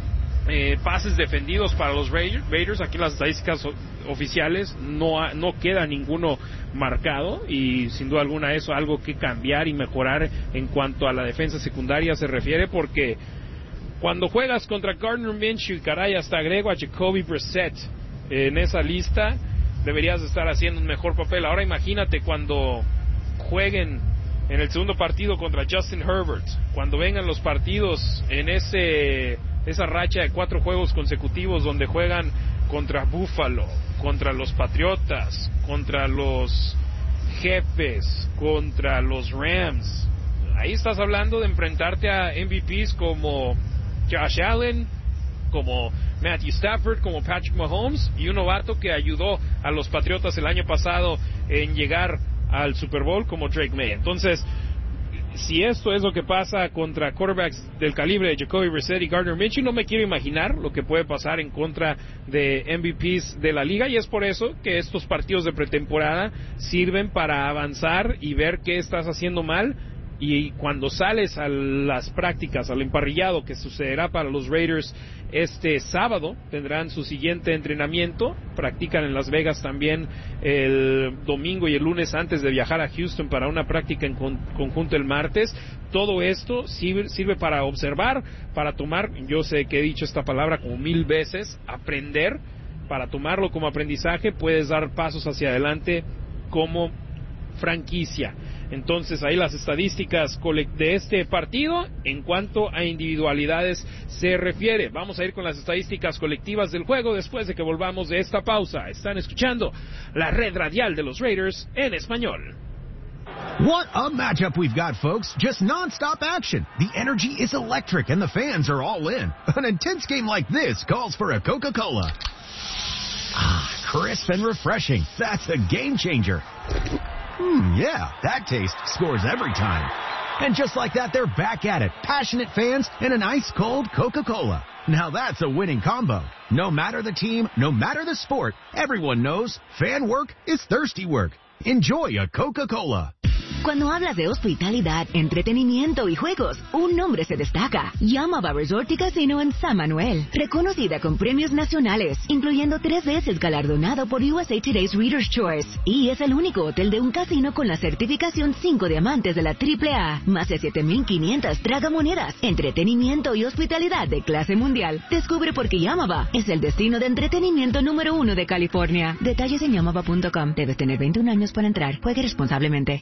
Speaker 4: Pases defendidos para los Raiders. Aquí en las estadísticas oficiales no queda ninguno marcado, y sin duda alguna eso es algo que cambiar y mejorar en cuanto a la defensa secundaria se refiere, porque cuando juegas contra Gardner Minshew, y caray, hasta agrego a Jacoby Brissett en esa lista, deberías estar haciendo un mejor papel. Ahora imagínate cuando jueguen en el segundo partido contra Justin Herbert, cuando vengan los partidos en esa racha de 4 juegos consecutivos donde juegan contra Buffalo, contra los Patriotas, contra los Jefes, contra los Rams. Ahí estás hablando de enfrentarte a MVPs como Josh Allen, como Matthew Stafford, como Patrick Mahomes, y un novato que ayudó a los Patriotas el año pasado en llegar al Super Bowl como Drake May. Entonces, si esto es lo que pasa contra quarterbacks del calibre de Jacoby Brissett y Gardner Minshew, no me quiero imaginar lo que puede pasar en contra de MVPs de la liga, y es por eso que estos partidos de pretemporada sirven para avanzar y ver qué estás haciendo mal. Y cuando sales a las prácticas, al emparrillado que sucederá para los Raiders este sábado, tendrán su siguiente entrenamiento, practican en Las Vegas también el domingo y el lunes antes de viajar a Houston para una práctica en conjunto el martes. Todo esto sirve para observar, para tomar, yo sé que he dicho esta palabra como 1000 veces, aprender, para tomarlo como aprendizaje. Puedes dar pasos hacia adelante como franquicia. Entonces ahí las estadísticas de este partido en cuanto a individualidades se refiere. Vamos a ir con las estadísticas colectivas del juego después de que volvamos de esta pausa. Están escuchando la red radial de los Raiders en español.
Speaker 7: What a matchup we've got, folks. Just non-stop action. The energy is electric and the fans are all in. An intense game like this calls for a Coca-Cola. Crisp and refreshing. That's a game changer. Yeah, that taste scores every time. And just like that, they're back at it. Passionate fans and an ice-cold Coca-Cola. Now that's a winning combo. No matter the team, no matter the sport, everyone knows fan work is thirsty work. Enjoy a Coca-Cola.
Speaker 12: Cuando hablas de hospitalidad, entretenimiento y juegos, un nombre se destaca. Yamava Resort y Casino en San Manuel. Reconocida con premios nacionales, incluyendo 3 veces galardonado por USA Today's Reader's Choice. Y es el único hotel de un casino con la certificación 5 diamantes de la AAA. Más de 7,500 tragamonedas, entretenimiento y hospitalidad de clase mundial. Descubre por qué Yamava es el destino de entretenimiento número 1 de California. Detalles en yamava.com. Debes tener 21 años para entrar. Juegue responsablemente.
Speaker 8: Hey, did you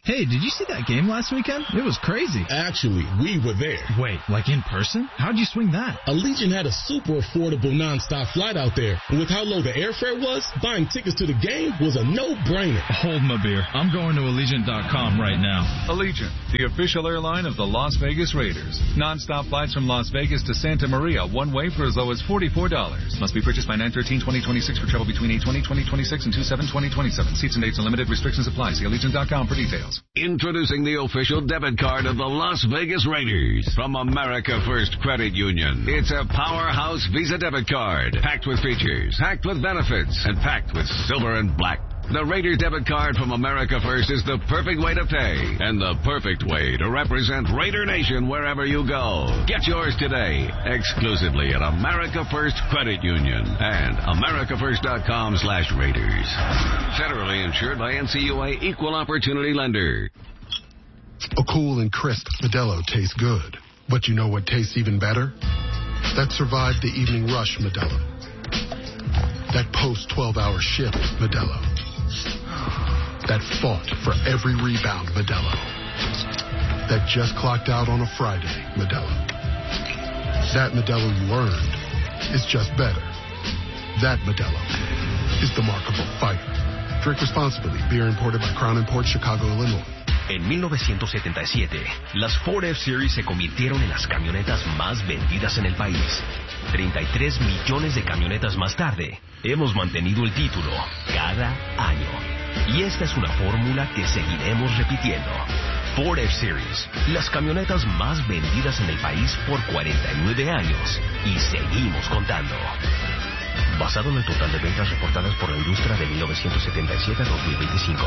Speaker 8: you see that game last weekend? It was crazy.
Speaker 9: Actually, we were there.
Speaker 8: Wait, like in person? How'd you swing that?
Speaker 9: Allegiant had a super affordable nonstop flight out there. And with how low the airfare was, buying tickets to the game was a no-brainer.
Speaker 8: Hold my beer. I'm going to Allegiant.com right now.
Speaker 10: Allegiant, the official airline of the Las Vegas Raiders. Non-stop flights from Las Vegas to Santa Maria, one way for as low as $44. Must be purchased by 9/13/2026 for travel between 8/20/2026 and 2/7/2027. Seats and dates and limited restrictions apply. See Allegiant.com for details.
Speaker 1: Introducing the official debit card of the Las Vegas Raiders from America First Credit Union. It's a powerhouse Visa debit card, packed with features, packed with benefits, and packed with silver and black. The Raiders debit card from America First is the perfect way to pay and the perfect way to represent Raider Nation wherever you go. Get yours today, exclusively at America First Credit Union and americafirst.com/Raiders. Federally insured by NCUA Equal Opportunity Lender.
Speaker 2: A cool and crisp Modelo tastes good. But you know what tastes even better? That survived the evening rush Modelo. That post-12-hour shift Modelo. That fought for every rebound Modelo. That just clocked out on a Friday Modelo. That Modelo you earned is just better. That Modelo is the mark of a fighter. Drink responsibly. Beer imported by Crown Imports, Chicago, Illinois.
Speaker 3: En 1977, las Ford F-Series se convirtieron en las camionetas más vendidas en el país. 33 millones de camionetas más tarde, hemos mantenido el título cada año. Y esta es una fórmula que seguiremos repitiendo. Ford F-Series, las camionetas más vendidas en el país por 49 años. Y seguimos contando. Basado en el total de ventas reportadas por la industria de 1977 a 2025.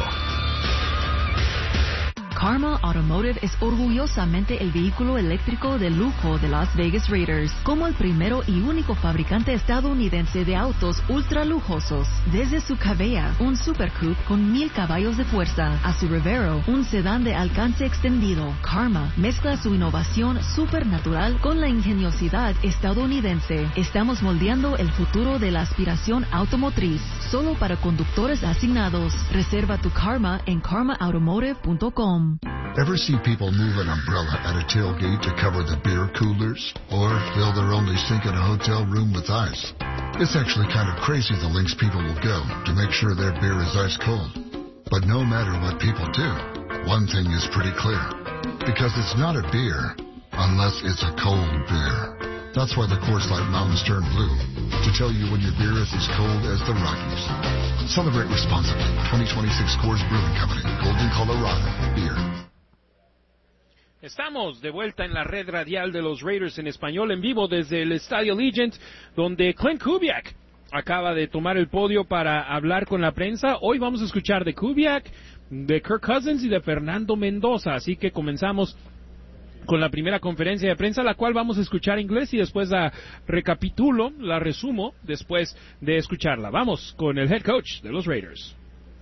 Speaker 5: Karma Automotive es orgullosamente el vehículo eléctrico de lujo de Las Vegas Raiders, como el primero y único fabricante estadounidense de autos ultra lujosos. Desde su Cabella, un Super Coupe con 1000 caballos de fuerza, a su Revero, un sedán de alcance extendido, Karma mezcla su innovación supernatural con la ingeniosidad estadounidense. Estamos moldeando el futuro de la aspiración automotriz, solo para conductores asignados. Reserva tu Karma en karmaautomotive.com.
Speaker 6: Ever see people move an umbrella at a tailgate to cover the beer coolers? Or fill their only sink in a hotel room with ice? It's actually kind of crazy the lengths people will go to make sure their beer is ice cold. But no matter what people do, one thing is pretty clear. Because it's not a beer unless it's a cold beer. That's why the Coors Light Mountains turn blue, to tell you when your beer is as cold as the Rockies. Celebrate responsibly. 2026 Coors Brewing Company, Golden, Colorado. Beer.
Speaker 4: Estamos de vuelta en la red radial de los Raiders en español en vivo desde el Estadio Allegiant, donde Klint Kubiak acaba de tomar el podio para hablar con la prensa. Hoy vamos a escuchar de Kubiak, de Kirk Cousins y de Fernando Mendoza, así que comenzamos con la primera conferencia de prensa, la cual vamos a escuchar en inglés y después la recapitulo, la resumo después de escucharla. Vamos con el head coach de los Raiders.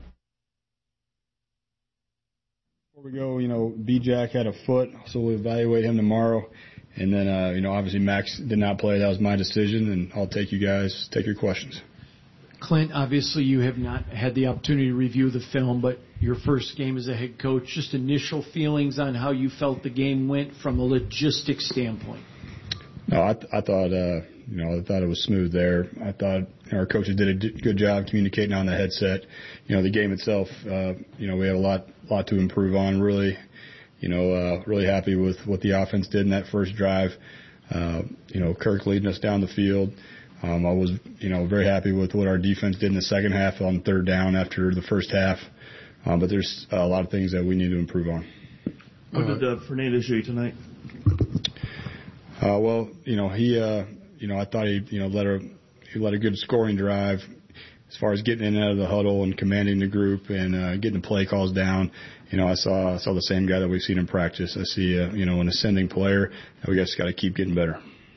Speaker 14: Before we go, B-Jack had a foot, so we'll evaluate him tomorrow. And then, obviously Max did not play. That was my decision, and I'll take your questions.
Speaker 15: Klint, obviously you have not had the opportunity to review the film, but your first game as a head coach, just initial feelings on how you felt the game went from a logistics standpoint.
Speaker 14: No, I thought it was smooth there. I thought our coaches did a good job communicating on the headset. The game itself, we had a lot to improve on. Really, really happy with what the offense did in that first drive. Kirk leading us down the field. I was, very happy with what our defense did in the second half on third down after the first half. But there's a lot of things that we need to improve on.
Speaker 16: What did Fernandez show you tonight?
Speaker 14: I thought he led a good scoring drive as far as getting in and out of the huddle and commanding the group and getting the play calls down. I saw the same guy that we've seen in practice. I see, an ascending player. We just got to keep getting better.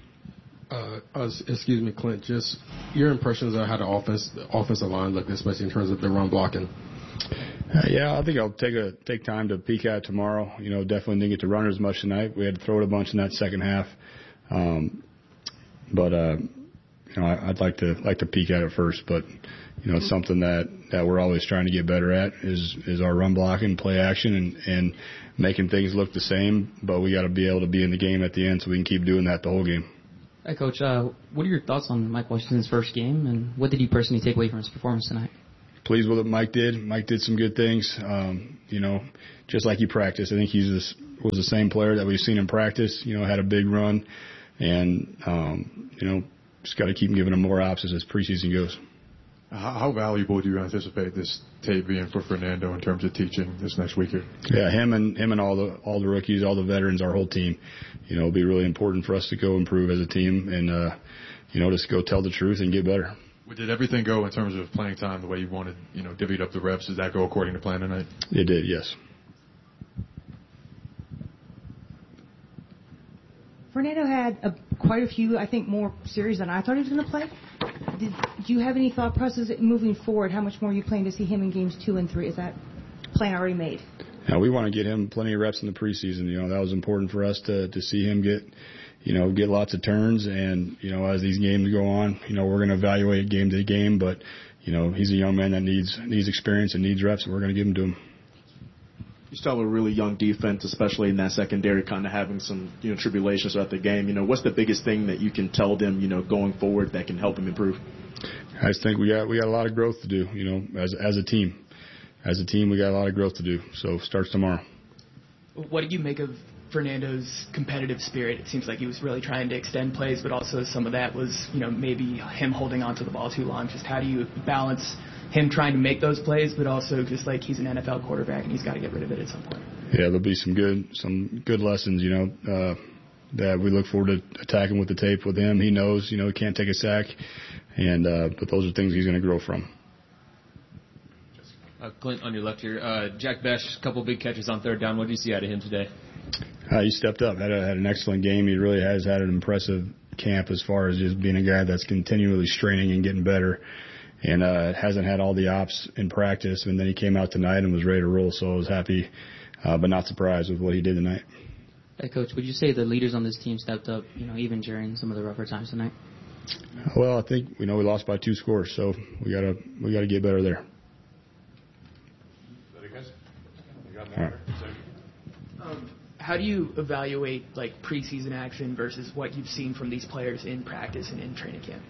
Speaker 17: Excuse me, Klint, just your impressions of how the offensive line looked, especially in terms of the run blocking.
Speaker 14: I think I'll take time to peek at it tomorrow. Definitely didn't get to run as much tonight. We had to throw it a bunch in that second half. I'd like to peek at it first, but it's something that that we're always trying to get better at is our run blocking, play action, and making things look the same. But we got to be able to be in the game at the end so we can keep doing that the whole game.
Speaker 18: Hi, Coach. What are your thoughts on Mike Washington's first game, and what did you personally take away from his performance tonight?
Speaker 14: Pleased with what Mike did. Mike did some good things, just like he practiced. I think he was the same player that we've seen in practice, had a big run, and, just got to keep giving him more ops as preseason goes.
Speaker 19: How valuable do you anticipate this tape being for Fernando in terms of teaching this next week here?
Speaker 14: Yeah, him and all the rookies, all the veterans, our whole team. It'll be really important for us to go improve as a team and, just go tell the truth and get better.
Speaker 19: Did everything go in terms of playing time the way you wanted, divvied up the reps? Did that go according to plan tonight?
Speaker 14: It did, yes.
Speaker 20: Fernando had quite a few, I think, more series than I thought he was going to play. Do you have any thought process moving forward? How much more are you planning to see him in games 2 and 3? Is that plan already made?
Speaker 14: Yeah, we want to get him plenty of reps in the preseason. That was important for us to see him get lots of turns. And, as these games go on, we're going to evaluate game to game. But, he's a young man that needs experience and needs reps, and we're going to give them to him.
Speaker 21: You still have a really young defense, especially in that secondary, kind of having some tribulations throughout the game. What's the biggest thing that you can tell them, going forward that can help them improve?
Speaker 14: I just think we got a lot of growth to do, as a team. As a team, we got a lot of growth to do. So it starts tomorrow.
Speaker 22: What did you make of Fernando's competitive spirit? It seems like he was really trying to extend plays, but also some of that was, maybe him holding on to the ball too long. Just how do you balance him trying to make those plays, but also just like he's an NFL quarterback and he's got to get rid of it at some point?
Speaker 14: Yeah, there'll be some good lessons, that we look forward to attacking with the tape with him. He knows, he can't take a sack, and but those are things he's going to grow from.
Speaker 23: Clint, on your left here, Jack Bech, a couple big catches on third down. What did you see out of him today?
Speaker 14: He stepped up, had an excellent game. He really has had an impressive camp as far as just being a guy that's continually straining and getting better. And hasn't had all the ops in practice, and then he came out tonight and was ready to roll. So I was happy, but not surprised with what he did tonight.
Speaker 18: Hey, Coach, would you say the leaders on this team stepped up, even during some of the rougher times tonight?
Speaker 14: Well, I think we lost by 2 scores, so we gotta get better there. All right.
Speaker 22: How do you evaluate preseason action versus what you've seen from these players in practice and in training camp?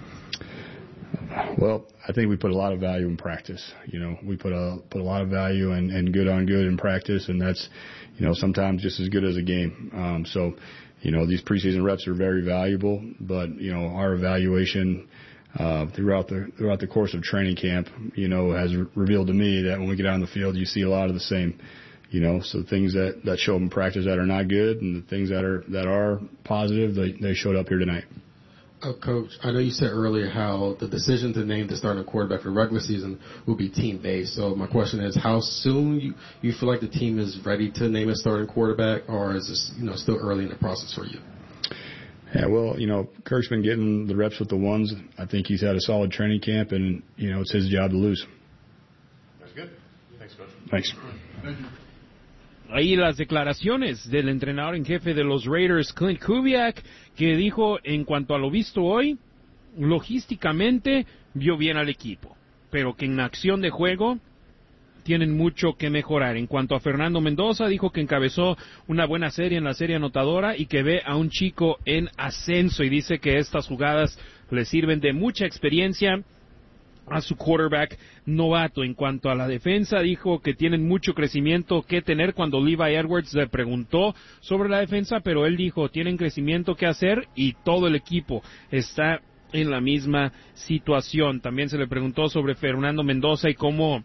Speaker 14: Well, I think we put a lot of value in practice. We put a lot of value and good on good in practice, and that's, sometimes just as good as a game. So, these preseason reps are very valuable, but, our evaluation throughout the course of training camp, has revealed to me that when we get out on the field, you see a lot of the same. So the things that show up in practice that are not good, and the things that are positive, they showed up here tonight.
Speaker 17: Coach, I know you said earlier how the decision to name the starting quarterback for the regular season will be team-based. So my question is, how soon you feel like the team is ready to name a starting quarterback, or is this still early in the process for you?
Speaker 14: Yeah, well, Kirk's been getting the reps with the ones. I think he's had a solid training camp, and it's his job to lose.
Speaker 19: That's good. Thanks, Coach.
Speaker 14: Thanks.
Speaker 19: Thank you.
Speaker 4: Ahí las declaraciones del entrenador en jefe de los Raiders, Clint Kubiak, que dijo en cuanto a lo visto hoy, logísticamente vio bien al equipo, pero que en acción de juego tienen mucho que mejorar. En cuanto a Fernando Mendoza, dijo que encabezó una buena serie en la serie anotadora y que ve a un chico en ascenso, y dice que estas jugadas le sirven de mucha experiencia a su quarterback novato. En cuanto a la defensa, dijo que tienen mucho crecimiento que tener. Cuando Levi Edwards le preguntó sobre la defensa, pero él dijo, tienen crecimiento que hacer y todo el equipo está en la misma situación. También se le preguntó sobre Fernando Mendoza y cómo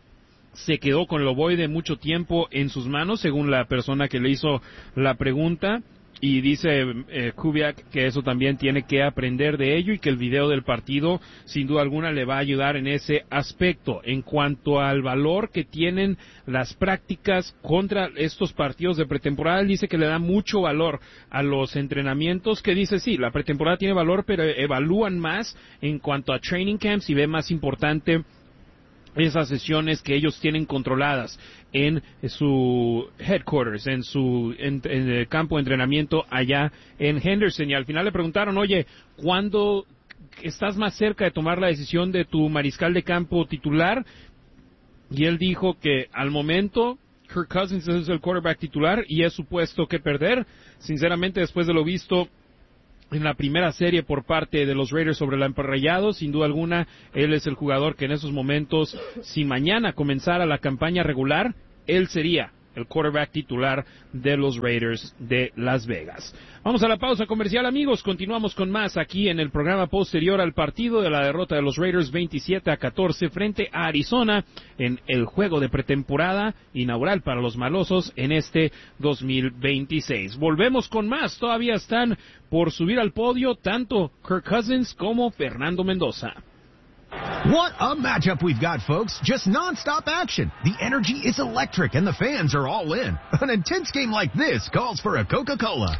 Speaker 4: se quedó con el ovoide mucho tiempo en sus manos, según la persona que le hizo la pregunta. Y dice Kubiak que eso también tiene que aprender de ello y que el video del partido sin duda alguna le va a ayudar en ese aspecto. En cuanto al valor que tienen las prácticas contra estos partidos de pretemporada, él dice que le da mucho valor a los entrenamientos, que dice sí, la pretemporada tiene valor, pero evalúan más en cuanto a training camps y ve más importante esas sesiones que ellos tienen controladas en su headquarters, en el campo de entrenamiento allá en Henderson. Y al final le preguntaron, oye, ¿cuándo estás más cerca de tomar la decisión de tu mariscal de campo titular, y él dijo que al momento Kirk Cousins es el quarterback titular y es su puesto que perder. Sinceramente, después de lo visto en la primera serie por parte de los Raiders sobre el Rayados, sin duda alguna, él es el jugador que en esos momentos, si mañana comenzara la campaña regular, él sería el quarterback titular de los Raiders de Las Vegas. Vamos a la pausa comercial, amigos. Continuamos con más aquí en el programa posterior al partido de la derrota de los Raiders 27-14 frente a Arizona en el juego de pretemporada inaugural para los malosos en este 2026. Volvemos con más. Todavía están por subir al podio tanto Kirk Cousins como Fernando Mendoza.
Speaker 7: What a matchup we've got, folks. Just non-stop action. The energy is electric and the fans are all in. An intense game like this calls for a Coca-Cola.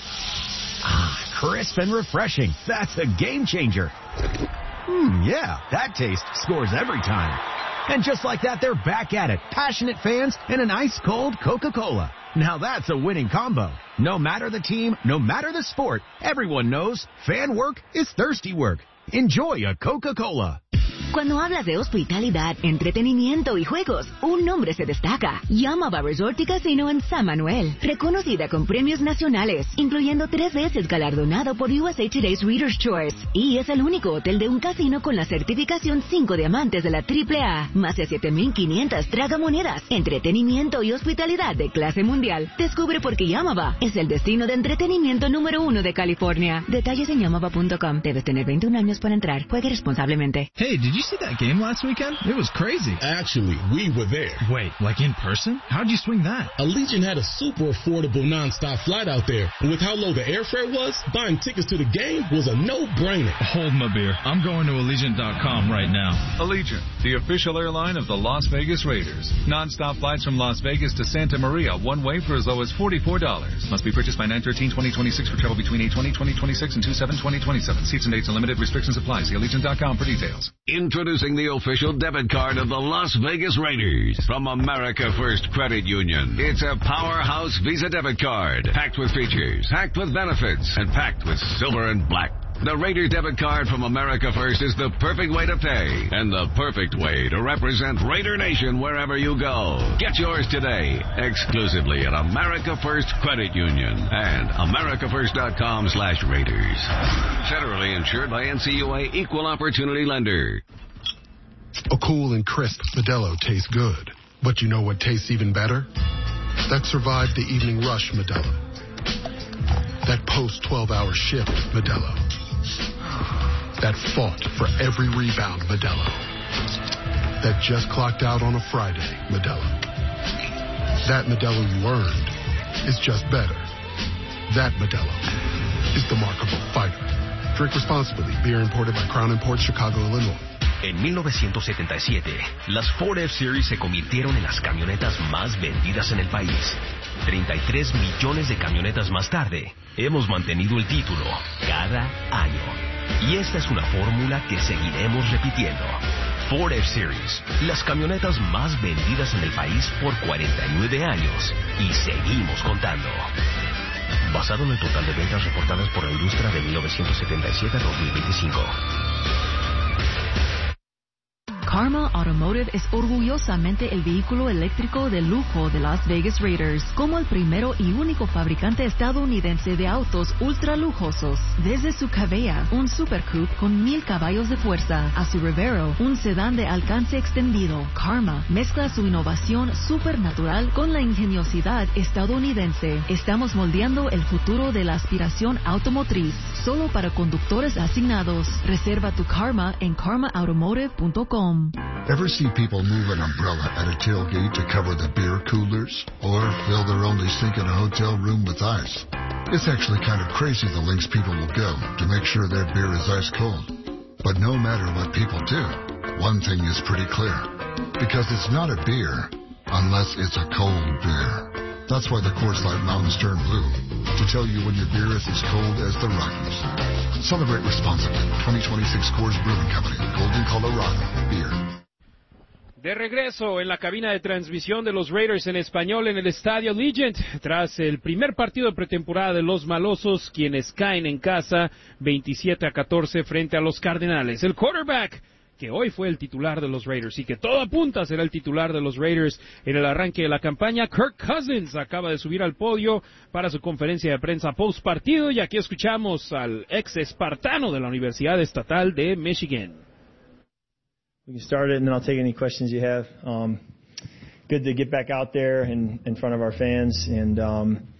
Speaker 7: Ah, crisp and refreshing. That's a game changer. Yeah, that taste scores every time. And just like that, they're back at it. Passionate fans and an ice-cold Coca-Cola. Now that's a winning combo. No matter the team, no matter the sport, everyone knows fan work is thirsty work. Enjoy a Coca-Cola.
Speaker 12: Cuando hablas de hospitalidad, entretenimiento y juegos, un nombre se destaca. Yamava Resort y Casino en San Manuel. Reconocida con premios nacionales, incluyendo 3 veces galardonado por USA Today's Reader's Choice. Y es el único hotel de un casino con la certificación 5 diamantes de la AAA. Más de 7,500 tragamonedas, entretenimiento y hospitalidad de clase mundial. Descubre por qué Yamava es el destino de entretenimiento número 1 de California. Detalles en yamava.com. Debes tener 21 años para entrar. Juegue responsablemente.
Speaker 8: Hey, did you see that game last weekend? It was crazy.
Speaker 9: Actually, we were there.
Speaker 8: Wait, like in person? How'd you swing that?
Speaker 9: Allegiant had a super affordable nonstop flight out there. And with how low the airfare was, buying tickets to the game was a no-brainer.
Speaker 8: Hold my beer. I'm going to Allegiant.com right now.
Speaker 10: Allegiant, the official airline of the Las Vegas Raiders. Non-stop flights from Las Vegas to Santa Maria, one way for as low as $44. Must be purchased by 9/13/2026 for travel between 8/20/2026 and 2/7/2027. Seats and dates and limited restrictions apply. See Allegiant.com for details.
Speaker 1: Introducing the official debit card of the Las Vegas Raiders from America First Credit Union. It's a powerhouse Visa debit card, packed with features, packed with benefits, and packed with silver and black. The Raider debit card from America First is the perfect way to pay and the perfect way to represent Raider Nation wherever you go. Get yours today, exclusively at America First Credit Union and americafirst.com/Raiders. Federally insured by NCUA Equal Opportunity Lender.
Speaker 2: A cool and crisp Modelo tastes good. But you know what tastes even better? That survived the evening rush Modelo. That post-12-hour shift Modelo. That fought for every rebound Modelo. That just clocked out on a Friday Modelo. That Modelo you earned is just better. That Modelo is the mark of a fighter. Drink responsibly. Beer imported by Crown Imports, Chicago, Illinois.
Speaker 3: En 1977, las Ford F-Series se convirtieron en las camionetas más vendidas en el país. 33 millones de camionetas más tarde, hemos mantenido el título cada año. Y esta es una fórmula que seguiremos repitiendo. Ford F-Series, las camionetas más vendidas en el país por 49 años. Y seguimos contando. Basado en el total de ventas reportadas por la industria de 1977 a 2025.
Speaker 5: Karma Automotive es orgullosamente el vehículo eléctrico de lujo de Las Vegas Raiders, como el primero y único fabricante estadounidense de autos ultra lujosos. Desde su Cavea, un Super Coupe con 1000 caballos de fuerza, a su Revero, un sedán de alcance extendido, Karma mezcla su innovación supernatural con la ingeniosidad estadounidense. Estamos moldeando el futuro de la aspiración automotriz, solo para conductores asignados. Reserva tu Karma en karmaautomotive.com.
Speaker 6: Ever see people move an umbrella at a tailgate to cover the beer coolers? Or fill their only sink in a hotel room with ice? It's actually kind of crazy the lengths people will go to make sure their beer is ice cold. But no matter what people do, one thing is pretty clear. Because it's not a beer unless it's a cold beer. That's why the Coors Light Mountains turn blue, to tell you when your beer is as cold as the Rockies. Celebrate responsibly. 2026 Coors Brewing Company, Golden, Colorado. Beer.
Speaker 4: De regreso en la cabina de transmisión de los Raiders en español en el estadio Allegiant, tras el primer partido de pretemporada de los Malosos, quienes caen en casa 27-14 frente a los Cardenales. El quarterback, que hoy fue el titular de los Raiders y que todo apunta a ser el titular de los Raiders en el arranque de la campaña, Kirk Cousins, acaba de subir al podio para su conferencia de prensa post partido, y aquí escuchamos al ex espartano de la Universidad Estatal de Michigan.
Speaker 11: We can start it, and then I'll take any questions you have. Good to get back out there in front of our fans, and